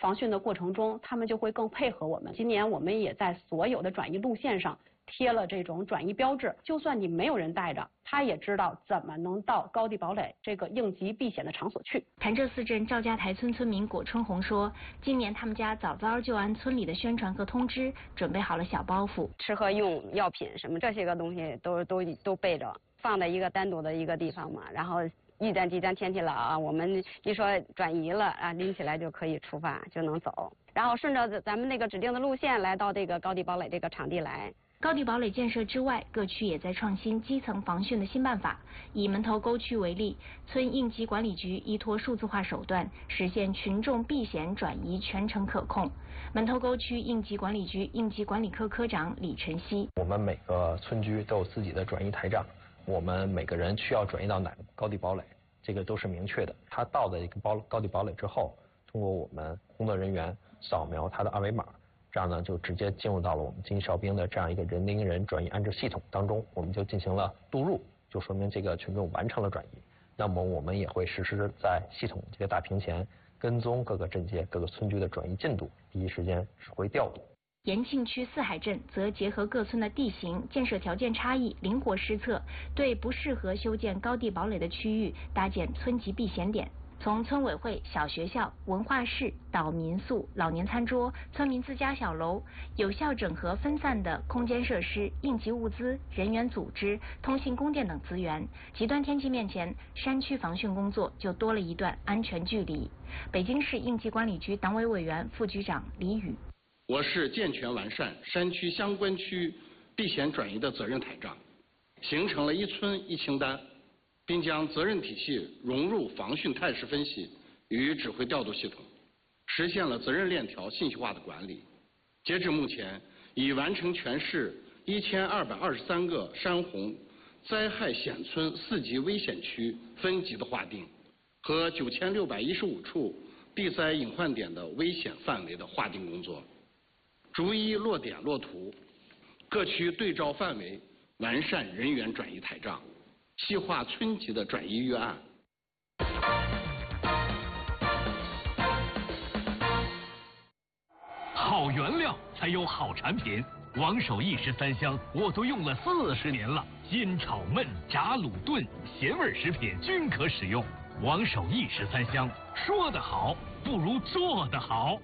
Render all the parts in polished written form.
防汛的过程中，他们就会更配合我们。今年我们也在所有的转移路线上贴了这种转移标志，就算你没有人带着，他也知道怎么能到高地堡垒这个应急避险的场所去。 潭柘寺镇赵家台村村民果春红说，今年他们家早早就按村里的宣传和通知准备好了小包袱， 吃喝用药品什么这些个东西都备着，放在一个单独的一个地方嘛，然后一旦天气冷啊，我们一说转移了啊，拎起来就可以出发，就能走，然后顺着咱们那个指定的路线来到这个高地堡垒这个场地来。 高地堡垒建设之外，各区也在创新基层防汛的新办法。以门头沟区为例，村应急管理局依托数字化手段，实现群众避险转移全程可控。门头沟区应急管理局应急管理科科长李晨曦： 我们每个村居都有自己的转移台账，我们每个人需要转移到哪个高地堡垒，这个都是明确的。他到的一个高地堡垒之后，通过我们工作人员扫描他的二维码，这样呢就直接进入到了我们经济哨兵的这样一个人盯人转移安置系统当中，我们就进行了录入，就说明这个群众完成了转移。那么我们也会实施在系统这个大屏前跟踪各个镇街各个村居的转移进度，第一时间指挥调度。 延庆区四海镇则结合各村的地形、建设条件差异，灵活施策，对不适合修建高地堡垒的区域搭建村级避险点。从村委会、小学校、文化室到民宿、老年餐桌、村民自家小楼，有效整合分散的空间设施、应急物资、人员组织、通信供电等资源。极端天气面前，山区防汛工作就多了一段安全距离。北京市应急管理局党委委员、副局长李宇： 我市健全完善山区相关区避险转移的责任台账，形成了一村一清单，并将责任体系融入防汛态势分析与指挥调度系统，实现了责任链条信息化的管理。截至目前，已完成全市1223个山洪灾害险村4级危险区分级的划定和9615处地灾隐患点的危险范围的划定工作，逐一落点落图，各区对照范围完善人员转移台账，细化村级的转移预案。 好原料才有好产品，王守义13香我都用了40年了，煎炒焖炸卤炖咸味食品均可使用。王守义13香，说得好不如做得好。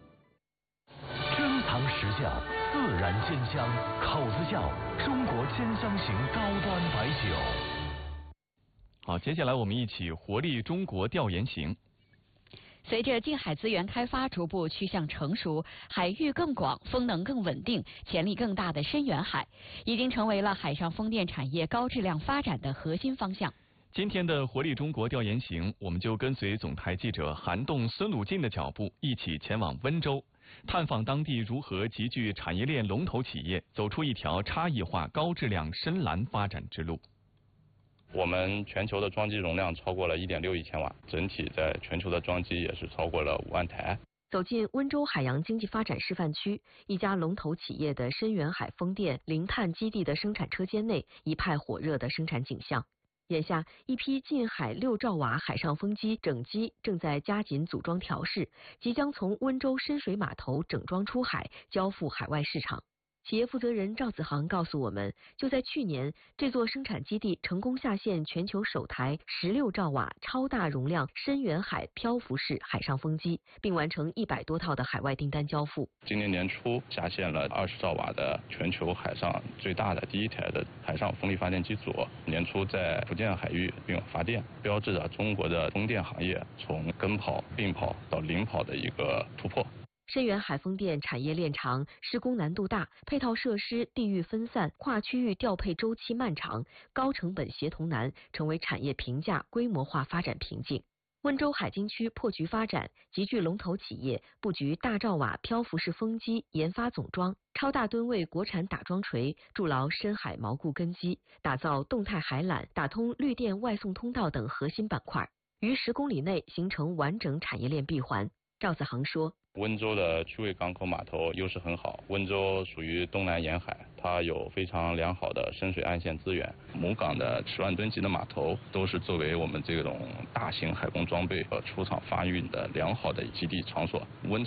珍藏实窖，自然鲜香，口子窖，中国煎香型高端白酒。 好，接下来我们一起活力中国调研行。 随着近海资源开发逐步趋向成熟，海域更广、风能更稳定、潜力更大的深远海，已经成为了海上风电产业高质量发展的核心方向。 今天的活力中国调研行，我们就跟随总台记者韩栋、孙鲁进的脚步，一起前往温州，探访当地如何集聚产业链龙头企业，走出一条差异化、高质量深蓝发展之路。 我们全球的装机容量超过了1.6亿千瓦，整体在全球的装机也是超过了5万台。 走进温州海洋经济发展示范区，一家龙头企业的深远海风电零碳基地的生产车间内，一派火热的生产景象。眼下，一批近海6兆瓦海上风机整机正在加紧组装调试，即将从温州深水码头整装出海，交付海外市场。企业负责人赵子航告诉我们，就在去年，这座生产基地成功下线全球首台16兆瓦超大容量深远海漂浮式海上风机，并完成100多套的海外订单交付。 今年年初下线了20兆瓦的全球海上最大的第一台的海上风力发电机组，年初在福建海域并发电，标志着中国的风电行业从跟跑、并跑到领跑的一个突破。 深远海风电产业链长，施工难度大，配套设施地域分散，跨区域调配周期漫长，高成本协同难，成为产业平价规模化发展瓶颈。温州海津区破局发展，集聚龙头企业，布局大兆瓦漂浮式风机研发总装、超大吨位国产打桩锤，筑牢深海锚固根基，打造动态海缆、打通绿电外送通道等核心板块，于10公里内形成完整产业链闭环。赵子航说， 温州的区位港口码头优势很好，温州属于东南沿海，它有非常良好的深水岸线资源，母港的10万吨级的码头都是作为我们这种大型海工装备和出厂发运的良好的基地场所。温